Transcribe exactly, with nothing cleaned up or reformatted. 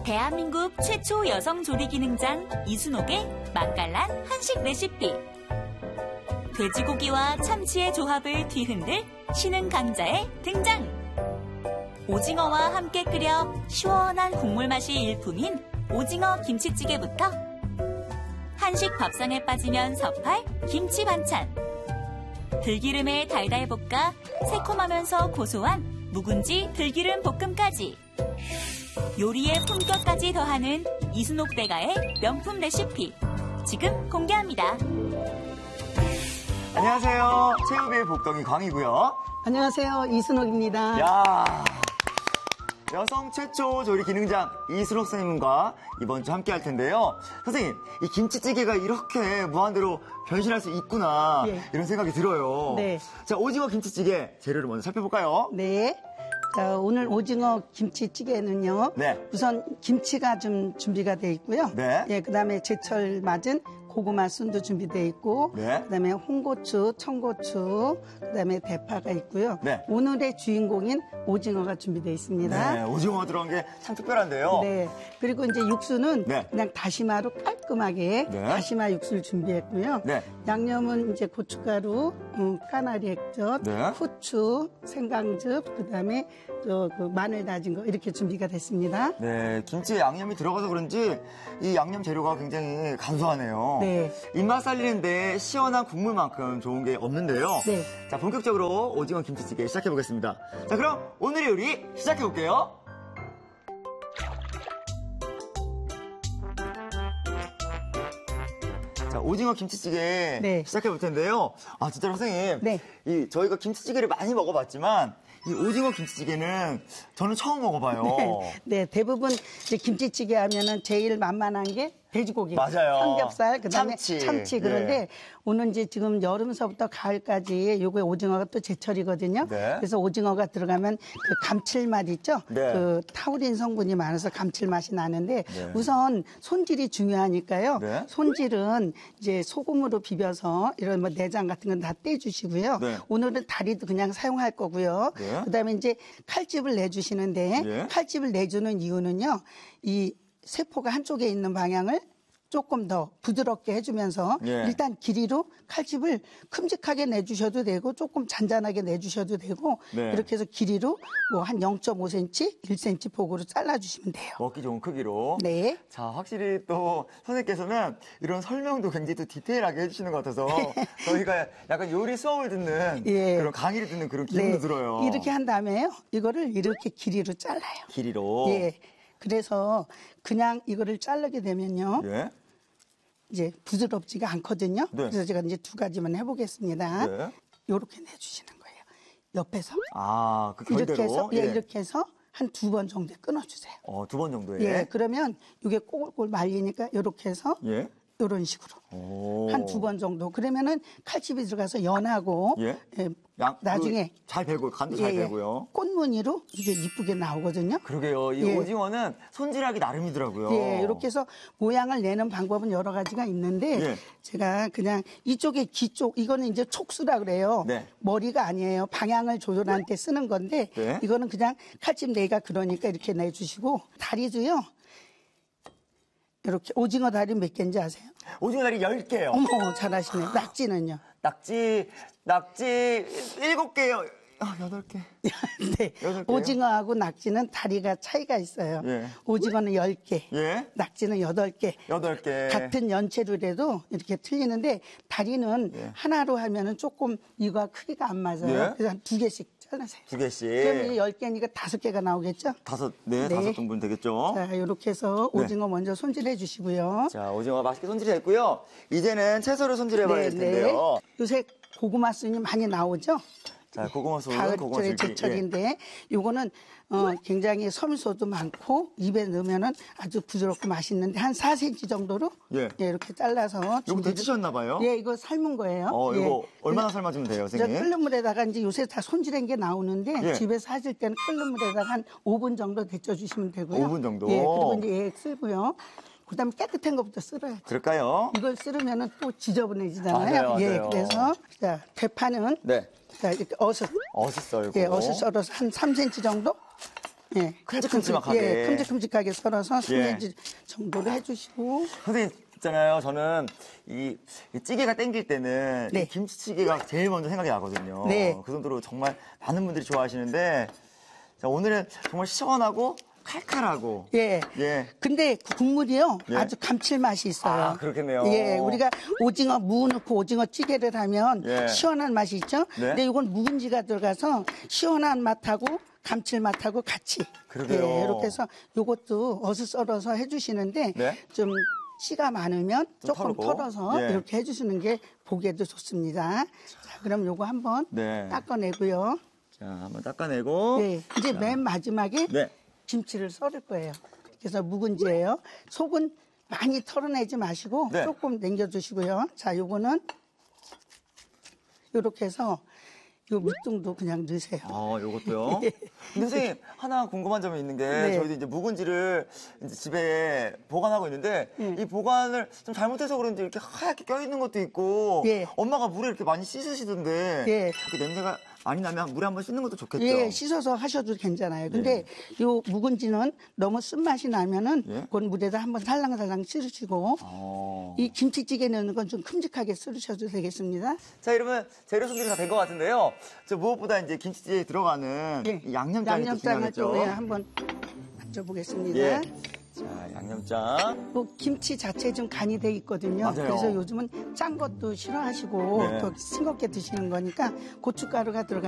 대한민국 최초 여성 조리 기능장 이순옥의 맛깔난 한식 레시피. 돼지고기와 참치의 조합을 뒤흔들 신흥 강자의 등장. 오징어와 함께 끓여 시원한 국물 맛이 일품인 오징어 김치찌개부터 한식 밥상에 빠지면 섭할 김치 반찬. 들기름에 달달 볶아 새콤하면서 고소한 묵은지 들기름 볶음까지. 요리의 품격까지 더하는 이순옥 대가의 명품 레시피. 지금 공개합니다. 안녕하세요. 체육의 복덩이 광이고요. 안녕하세요. 이순옥입니다. 야, 여성 최초 조리 기능장 이순옥 선생님과 이번 주 함께 할 텐데요. 선생님, 이 김치찌개가 이렇게 무한대로 변신할 수 있구나. 예. 이런 생각이 들어요. 네. 자, 오징어 김치찌개 재료를 먼저 살펴볼까요? 네. 자, 오늘 오징어 김치찌개는요. 네. 우선 김치가 좀 준비가 돼 있고요. 네. 예, 그다음에 제철 맞은 고구마 순도 준비되어 있고, 네. 그다음에 홍고추, 청고추, 그다음에 대파가 있고요. 네. 오늘의 주인공인 오징어가 준비되어 있습니다. 네, 오징어 들어간 게 참 특별한데요. 네. 그리고 이제 육수는 네. 그냥 다시마로 깔끔하게 네. 다시마 육수를 준비했고요. 네. 양념은 이제 고춧가루, 음, 까나리 액젓, 네. 후추, 생강즙, 그다음에 저 그 마늘 다진 거 이렇게 준비가 됐습니다. 네, 김치에 양념이 들어가서 그런지 이 양념 재료가 굉장히 간소하네요. 네. 입맛 살리는데 시원한 국물만큼 좋은 게 없는데요. 네. 자, 본격적으로 오징어 김치찌개 시작해 보겠습니다. 자, 그럼 오늘의 요리 시작해 볼게요. 자, 오징어 김치찌개 네. 시작해 볼 텐데요. 아, 진짜 선생님. 네. 이 저희가 김치찌개를 많이 먹어봤지만 이 오징어 김치찌개는 저는 처음 먹어봐요. 네, 네, 대부분 이제 김치찌개 하면은 제일 만만한 게 돼지고기, 맞아요. 삼겹살, 그다음에 참치. 참치, 그런데 예. 오늘 이제 지금 여름서부터 가을까지 요게 오징어가 또 제철이거든요. 네. 그래서 오징어가 들어가면 그 감칠맛 있죠. 네. 그 타우린 성분이 많아서 감칠맛이 나는데 네. 우선 손질이 중요하니까요. 네. 손질은 이제 소금으로 비벼서 이런 뭐 내장 같은 건 다 떼주시고요. 네. 오늘은 다리도 그냥 사용할 거고요. 네. 그다음에 이제 칼집을 내주시는데 예. 칼집을 내주는 이유는요. 이 세포가 한쪽에 있는 방향을 조금 더 부드럽게 해주면서 예. 일단 길이로 칼집을 큼직하게 내주셔도 되고 조금 잔잔하게 내주셔도 되고 네. 이렇게 해서 길이로 뭐 한 영 점 오 센티미터, 일 센티미터 폭으로 잘라주시면 돼요. 먹기 좋은 크기로. 네. 자, 확실히 또 선생님께서는 이런 설명도 굉장히 또 디테일하게 해주시는 것 같아서 저희가 약간 요리 수업을 듣는 예. 그런 강의를 듣는 그런 기분도 들어요. 이렇게 한 다음에요. 이거를 이렇게 길이로 잘라요. 길이로. 예. 그래서 그냥 이거를 자르게 되면요. 예. 이제 부드럽지가 않거든요. 네. 그래서 제가 이제 두 가지만 해보겠습니다. 네. 이렇게 내주시는 거예요. 옆에서 아, 그 결대로. 이렇게 해서 예, 예. 이렇게 해서 한 두 번 정도 끊어주세요. 어, 두 번 정도에. 예, 그러면 이게 꼬글꼬글 말리니까 이렇게 해서 예. 이런 식으로 오. 한 두 번 정도. 그러면은 칼집이 들어가서 연하고 예. 예, 양, 나중에 그, 잘 배고 간도 잘 예, 예, 배고요. 꽃무늬로 이게 이쁘게 나오거든요. 그러게요. 이 예. 오징어는 손질하기 나름이더라고요. 예, 이렇게 해서 모양을 내는 방법은 여러 가지가 있는데 예. 제가 그냥 이쪽에 귀 쪽 이거는 이제 촉수라 그래요. 네. 머리가 아니에요. 방향을 조절할 때 쓰는 건데 네. 이거는 그냥 칼집 내가 그러니까 이렇게 내주시고 다리도요. 이렇게 오징어 다리 몇 개인지 아세요? 오징어 다리 열 개요. 어머 잘하시네. 낙지는요? 낙지, 낙지 일곱 개요. 아, 여덟 개. 네. 여덟 개요? 오징어하고 낙지는 다리가 차이가 있어요. 예. 오징어는 열 개, 예. 낙지는 여덟 개. 여덟 개. 같은 연체로 해도 이렇게 틀리는데 다리는 예. 하나로 하면은 조금 이거와 크기가 안 맞아요. 예. 그래서 한 두 개씩 잘라세요. 두 개씩. 그러면 이제 열 개니까 다섯 개가 나오겠죠? 다섯, 네, 네. 다섯 등분 되겠죠. 자, 이렇게 해서 네. 오징어 먼저 손질해 주시고요. 자, 오징어가 맛있게 손질이 됐고요. 이제는 채소를 손질해 봐야 될 네, 텐데요. 요새 고구마 순이 많이 나오죠? 자, 고구마 순, 고구마 가을철의 줄기. 제철인데 요거는 어, 굉장히 섬유소도 많고 입에 넣으면은 아주 부드럽고 맛있는데 한 사 센티미터 정도로 예. 예, 이렇게 잘라서 이거 준비를- 데치셨나 봐요? 예, 이거 삶은 거예요. 어, 예. 이거 얼마나 그냥 삶아주면 돼요, 저 선생님? 끓는 물에다가 이제 요새 다 손질한 게 나오는데 예. 집에서 하실 때는 끓는 물에다가 한 오 분 정도 데쳐주시면 되고요. 오 분 정도? 예, 그리고 이제 얘 쓸고요. 그다음에 깨끗한 것부터 쓸어야죠. 그럴까요? 이걸 쓸으면은 또 지저분해지잖아요. 맞아요, 예, 맞아요. 그래서 자 대파는 네. 자 이렇게 어슷 어슷 썰고. 예, 어슷 썰어서 한 삼 센티미터 정도 예, 큼직큼직하게. 예, 큼직큼직하게 썰어서 삼 예. 센티미터 정도로 해주시고. 선생님 있잖아요. 저는 이, 이 찌개가 땡길 때는 네. 이 김치찌개가 제일 먼저 생각이 나거든요. 네. 그 정도로 정말 많은 분들이 좋아하시는데 자, 오늘은 정말 시원하고 칼칼하고 예. 예. 근데 국물이요 예. 아주 감칠맛이 있어요. 아, 그렇겠네요. 예, 우리가 오징어 무 넣고 오징어 찌개를 하면 예. 시원한 맛이 있죠. 네. 근데 이건 묵은지가 들어가서 시원한 맛하고 감칠맛하고 같이. 그러게요. 예, 이렇게 해서 이것도 어슷 썰어서 해주시는데 네. 좀 씨가 많으면 좀 조금 털고. 털어서 예. 이렇게 해주시는 게 보기에도 좋습니다. 자, 그럼 요거 한번 네. 닦아내고요. 자, 한번 닦아내고. 네, 이제 자, 맨 마지막에 네. 김치를 썰을 거예요. 그래서 묵은지예요. 속은 많이 털어내지 마시고 네. 조금 남겨주시고요. 자, 요거는 이렇게 해서 요 밑둥도 그냥 넣으세요. 아, 요것도요. 근데 선생님, 하나 궁금한 점이 있는 게, 네. 저희도 이제 묵은지를 이제 집에 보관하고 있는데, 네. 이 보관을 좀 잘못해서 그런지 이렇게 하얗게 껴있는 것도 있고, 예. 엄마가 물에 이렇게 많이 씻으시던데, 예. 이렇게 냄새가 많이 나면 물에 한번 씻는 것도 좋겠죠? 예, 씻어서 하셔도 괜찮아요. 근데 요 묵은지는 너무 쓴맛이 나면은 예. 그건 물에다 한번 살랑살랑 씻으시고 어. 이 김치찌개 넣는 건 좀 큼직하게 썰으셔도 되겠습니다. 자, 여러분, 재료 손질이 다 된 것 같은데요. 저 무엇보다 이제 김치찌개에 들어가는 예. 이 양념장이 또 양념장을 중요하겠죠? 좀 예, 한번 만져보겠습니다. 예. 자, 양념장. 뭐 김치 자체에 좀 간이 돼 있거든요. 맞아요. 그래서 요즘은 짠 것도 싫어하시고 네. 더 싱겁게 드시는 거니까 고춧가루가 들어가